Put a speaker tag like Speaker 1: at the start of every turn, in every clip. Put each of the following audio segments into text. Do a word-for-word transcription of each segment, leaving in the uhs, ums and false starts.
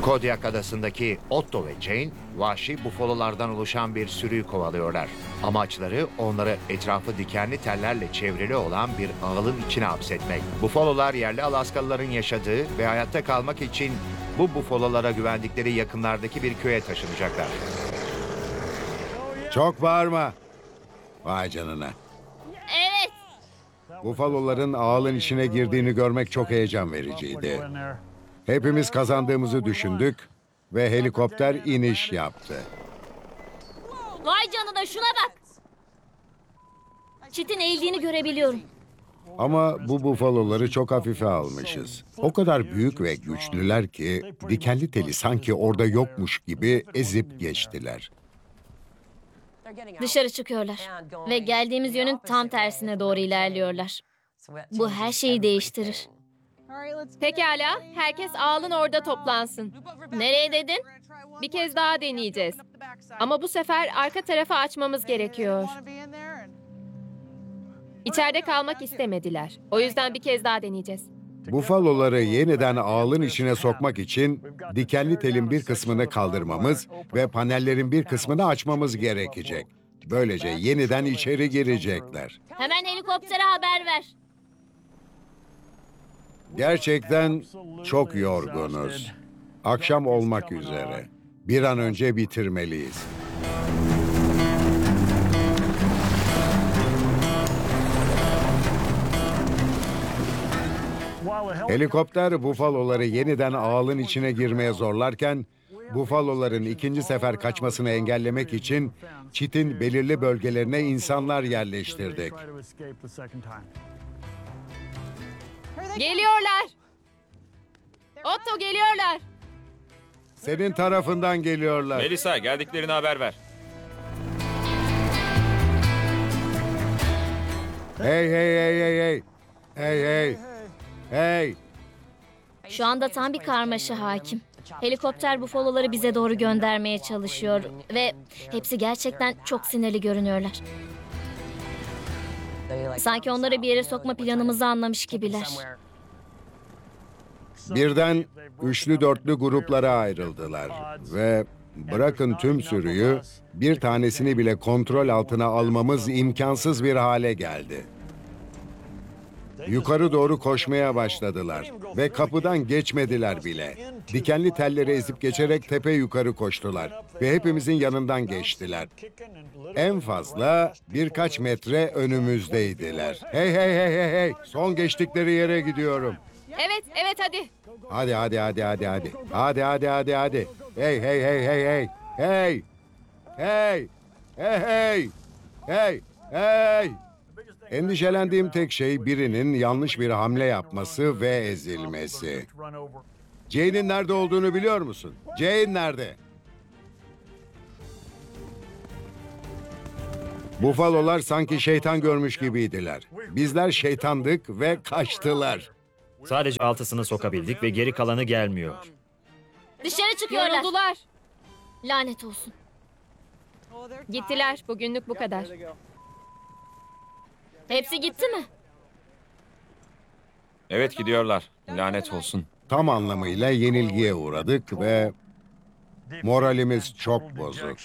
Speaker 1: Kodiak Adası'ndaki Otto ve Jane, vahşi bufalolardan oluşan bir sürüyü kovalıyorlar. Amaçları onları etrafı dikenli tellerle çevrili olan bir ağılın içine hapsetmek. Bufalolar yerli Alaskalıların yaşadığı ve hayatta kalmak için bu bufalolara güvendikleri yakınlardaki bir köye taşınacaklar.
Speaker 2: Çok bağırma. Vay canına.
Speaker 3: Evet.
Speaker 2: Bufaloların ağılın içine girdiğini görmek çok heyecan vericiydi. Hepimiz kazandığımızı düşündük ve helikopter iniş yaptı.
Speaker 3: Vay canına, şuna bak. Çitin eğildiğini görebiliyorum.
Speaker 2: Ama bu bufaloları çok hafife almışız. O kadar büyük ve güçlüler ki dikenli teli sanki orada yokmuş gibi ezip geçtiler.
Speaker 3: Dışarı çıkıyorlar ve geldiğimiz yönün tam tersine doğru ilerliyorlar. Bu her şeyi değiştirir.
Speaker 4: Pekala, herkes ağılın orada toplansın.
Speaker 3: Nereye dedin?
Speaker 4: Bir kez daha deneyeceğiz. Ama bu sefer arka tarafı açmamız gerekiyor. İçeride kalmak istemediler. O yüzden bir kez daha deneyeceğiz.
Speaker 2: Bufaloları yeniden ağılın içine sokmak için dikenli telin bir kısmını kaldırmamız ve panellerin bir kısmını açmamız gerekecek. Böylece yeniden içeri girecekler.
Speaker 3: Hemen helikoptere haber ver.
Speaker 2: Gerçekten çok yorgunuz. Akşam olmak üzere. Bir an önce bitirmeliyiz. Helikopter bufaloları yeniden ağılın içine girmeye zorlarken, bufaloların ikinci sefer kaçmasını engellemek için çitin belirli bölgelerine insanlar yerleştirdik.
Speaker 4: Geliyorlar. Otto, geliyorlar.
Speaker 2: Senin tarafından geliyorlar.
Speaker 5: Melisa, geldiklerini haber ver.
Speaker 2: Hey hey hey hey hey. Hey hey. Hey.
Speaker 3: Şu anda tam bir karmaşa hakim. Helikopter bufaloları bize doğru göndermeye çalışıyor ve hepsi gerçekten çok sinirli görünüyorlar. Sanki onları bir yere sokma planımızı anlamış gibiler.
Speaker 2: Birden üçlü dörtlü gruplara ayrıldılar ve bırakın tüm sürüyü, bir tanesini bile kontrol altına almamız imkansız bir hale geldi. Yukarı doğru koşmaya başladılar ve kapıdan geçmediler bile. Dikenli telleri ezip geçerek tepe yukarı koştular ve hepimizin yanından geçtiler. En fazla birkaç metre önümüzdeydiler. Hey hey hey hey hey, son geçtikleri yere gidiyorum.
Speaker 4: Evet, evet hadi.
Speaker 2: Hadi hadi hadi hadi hadi. Hadi hadi hadi hadi. Hey hey hey hey hey. Hey. Hey. Hey hey. Hey. Hey. Endişelendiğim tek şey birinin yanlış bir hamle yapması ve ezilmesi. Jane'in nerede olduğunu biliyor musun? Jane nerede? Bufalolar sanki şeytan görmüş gibiydiler. Bizler şeytandık ve kaçtılar.
Speaker 6: Sadece altısını sokabildik ve geri kalanı gelmiyor.
Speaker 3: Dışarı çıkıyorlar.
Speaker 4: Yoruldular.
Speaker 3: Lanet olsun.
Speaker 4: Gittiler. Bugünlük bu kadar.
Speaker 3: Hepsi gitti mi?
Speaker 5: Evet, gidiyorlar. Lanet olsun.
Speaker 2: Tam anlamıyla yenilgiye uğradık ve moralimiz çok bozuk.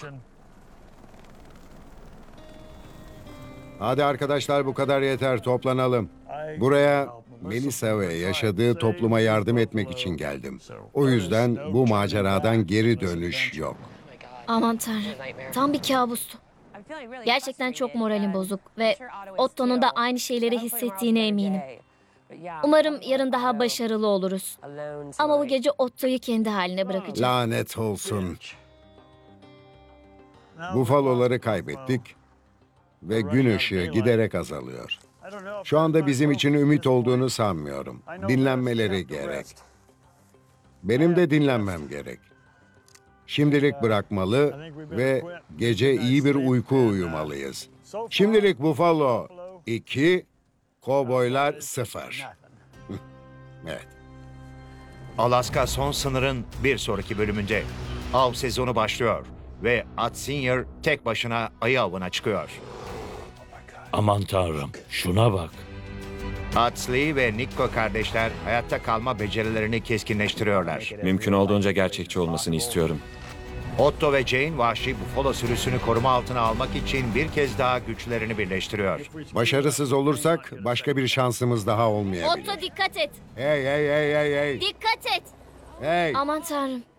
Speaker 2: Hadi arkadaşlar, bu kadar yeter, toplanalım. Buraya Melisa ve yaşadığı topluma yardım etmek için geldim. O yüzden bu maceradan geri dönüş yok.
Speaker 3: Aman tanrım. Tam bir kabustu. Gerçekten çok moralim bozuk ve Otto'nun da aynı şeyleri hissettiğine eminim. Umarım yarın daha başarılı oluruz. Ama bu gece Otto'yu kendi haline bırakacağım.
Speaker 2: Lanet olsun. Bufaloları kaybettik ve gün ışığı giderek azalıyor. Şu anda bizim için ümit olduğunu sanmıyorum. Dinlenmeleri gerek. Benim de dinlenmem gerek. Şimdilik bırakmalı ve gece iyi bir uyku uyumalıyız. Şimdilik Buffalo iki, Kovboylar sıfır. Evet.
Speaker 1: Alaska Son Sınır'ın bir sonraki bölümünde av sezonu başlıyor ve At Senior tek başına ayı avına çıkıyor.
Speaker 6: Aman tanrım, şuna bak.
Speaker 1: Huxley ve Nikko kardeşler hayatta kalma becerilerini keskinleştiriyorlar.
Speaker 5: Mümkün olduğunca gerçekçi olmasını istiyorum.
Speaker 1: Otto ve Jane vahşi bufalo sürüsünü koruma altına almak için bir kez daha güçlerini birleştiriyor.
Speaker 2: Başarısız olursak başka bir şansımız daha olmayabilir.
Speaker 3: Otto dikkat et.
Speaker 2: Hey hey hey hey hey.
Speaker 3: Dikkat et.
Speaker 2: Hey.
Speaker 3: Aman tanrım.